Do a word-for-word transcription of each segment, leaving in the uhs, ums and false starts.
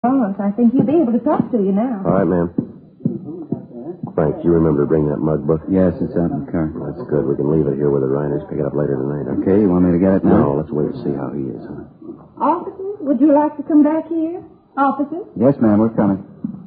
Almost. I think he'll be able to talk to you now. All right, ma'am. Frank, you remember to bring that mug book? Yes, it's out in the car. That's good. We can leave it here with the Reiners. Pick it up later tonight. Huh? Okay, you want me to get it now? No, let's wait and see how he is. Huh? Officers, would you like to come back here? Officers? Yes, ma'am, we're coming.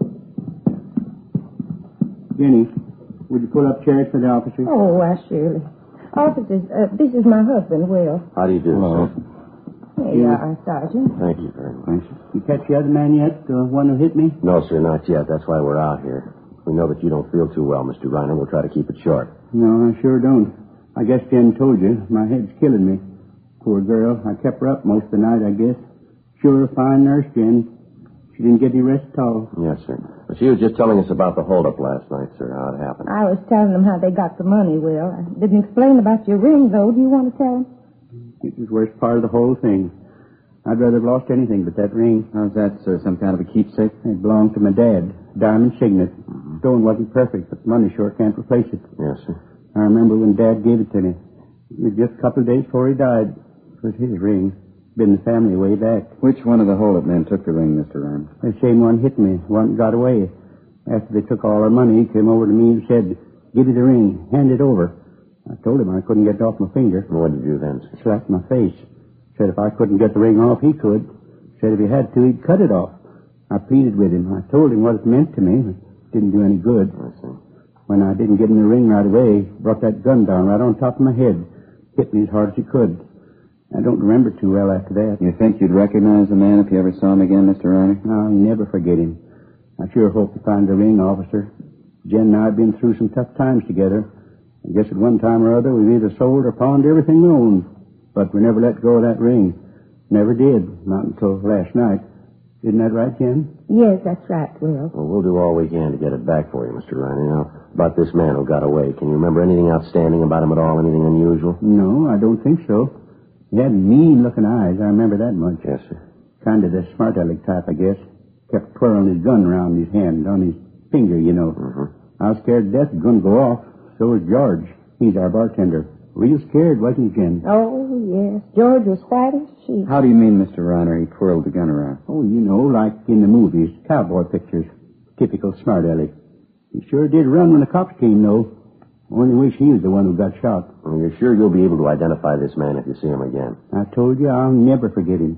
Jenny, would you pull up chairs for the officers? Oh, why, surely. Officers, uh, this is my husband, Will. How do you do, Hello. sir? Here you are, Sergeant. Thank you very much. Thanks. You catch the other man yet, the one who hit me? No, sir, not yet. That's why we're out here. We know that you don't feel too well, Mister Reiner. We'll try to keep it short. No, I sure don't. I guess Jen told you. My head's killing me. Poor girl. I kept her up most of the night, I guess. Sure, fine nurse, Jen. She didn't get any rest at all. Yes, sir. Well, she was just telling us about the holdup last night, sir, how it happened. I was telling them how they got the money, Will. I didn't explain about your ring, though. Do you want to tell them? It was the worst part of the whole thing. I'd rather have lost anything but that ring. How's that, sir? Some kind of a keepsake? It belonged to my dad. Diamond signet. Mm-hmm. Stone wasn't perfect, but money sure can't replace it. Yes, sir. I remember when Dad gave it to me. It was just a couple of days before he died. It was his ring. Been the family way back. Which one of the holdup men took the ring, Mister Reiner? The same one hit me. One got away. After they took all our money, he came over to me and said, "Give me the ring. Hand it over." I told him I couldn't get it off my finger. And what did you do then, sir? Slapped my face. Said if I couldn't get the ring off, he could. Said if he had to, he'd cut it off. I pleaded with him. I told him what it meant to me. It didn't do any good. I see. When I didn't get him the ring right away, he brought that gun down right on top of my head. Hit me as hard as he could. I don't remember too well after that. You think you'd recognize the man if you ever saw him again, Mister Reiner? I'll never forget him. I sure hope to find the ring, officer. Jen and I have been through some tough times together. I guess at one time or other we've either sold or pawned everything we owned. But we never let go of that ring. Never did. Not until last night. Isn't that right, Jen? Yes, that's right, Will. Well, we'll do all we can to get it back for you, Mister Reiner. Now, about this man who got away, can you remember anything outstanding about him at all? Anything unusual? No, I don't think so. He had mean-looking eyes. I remember that much. Yes, sir. Kind of the smart aleck type, I guess. Kept twirling his gun around his hand, on his finger, you know. Mm-hmm. I was scared to death it was going to go off. So was George. He's our bartender. Real scared, wasn't he, Jen? Oh, yes. George was white as sheet. How do you mean, Mister Reiner, he twirled the gun around? Oh, you know, like in the movies, cowboy pictures. Typical smart aleck. He sure did run when the cops came, though. Only wish he was the one who got shot. Well, you're sure you'll be able to identify this man if you see him again? I told you I'll never forget him.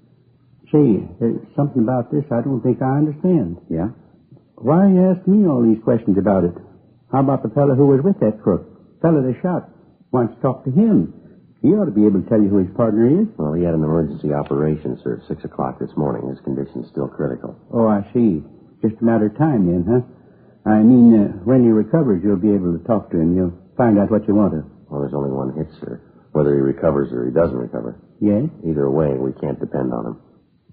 Say, there's something about this I don't think I understand. Yeah? Why you ask me all these questions about it? How about the fellow who was with that crook? Fellow they shot. Why don't you talk to him? He ought to be able to tell you who his partner is. Well, he had an emergency operation, sir, at six o'clock this morning. His condition's still critical. Oh, I see. Just a matter of time then, huh? I mean, uh, when he recovers, you'll be able to talk to him. You'll find out what you want to. Well, there's only one hit, sir. Whether he recovers or he doesn't recover. Yes? Either way, we can't depend on him.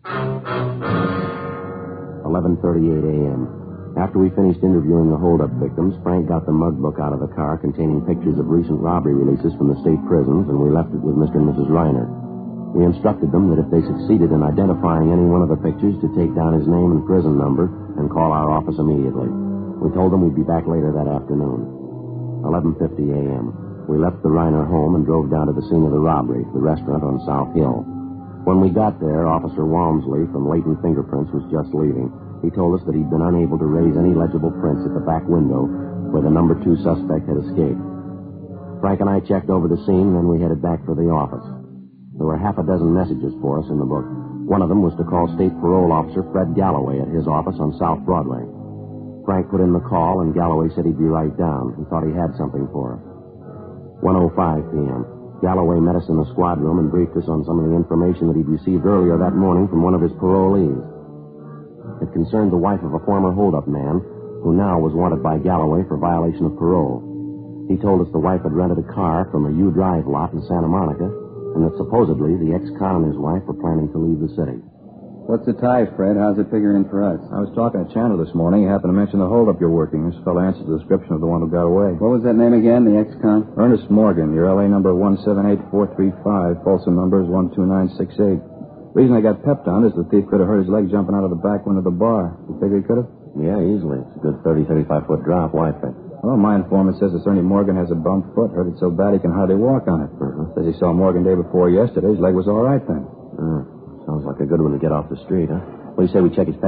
eleven thirty-eight a.m. After we finished interviewing the hold-up victims, Frank got the mug book out of the car containing pictures of recent robbery releases from the state prisons, and we left it with Mister and Missus Reiner. We instructed them that if they succeeded in identifying any one of the pictures, to take down his name and prison number and call our office immediately. We told them we'd be back later that afternoon. eleven fifty a.m. We left the Reiner home and drove down to the scene of the robbery, the restaurant on South Hill. When we got there, Officer Walmsley from Leighton Fingerprints was just leaving. He told us that he'd been unable to raise any legible prints at the back window where the number two suspect had escaped. Frank and I checked over the scene, and then we headed back for the office. There were half a dozen messages for us in the book. One of them was to call State Parole Officer Fred Galloway at his office on South Broadway. Frank put in the call, and Galloway said he'd be right down. He thought he had something for us. one oh five p.m. Galloway met us in the squad room and briefed us on some of the information that he'd received earlier that morning from one of his parolees. It concerned the wife of a former hold-up man who now was wanted by Galloway for violation of parole. He told us the wife had rented a car from a U-Drive lot in Santa Monica, and that supposedly the ex-con and his wife were planning to leave the city. What's the tie, Fred? How's it figure in for us? I was talking to Chandler this morning. He happened to mention the holdup you're working. This fellow answers the description of the one who got away. What was that name again, the ex-con? Ernest Morgan. Your L A number one seven eight four three five. Folsom number is one two nine six eight. Reason I got pepped on is the thief could have hurt his leg jumping out of the back window of the bar. You figure he could have? Yeah, easily. It's a good thirty, thirty-five foot drop. Why, Fred? Well, my informant says that Ernie Morgan has a bump foot. Hurt it so bad he can hardly walk on it. Uh-huh. Says he saw Morgan day before yesterday. His leg was all right then. Uh, sounds like a good one to get off the street, huh? What do you say we check his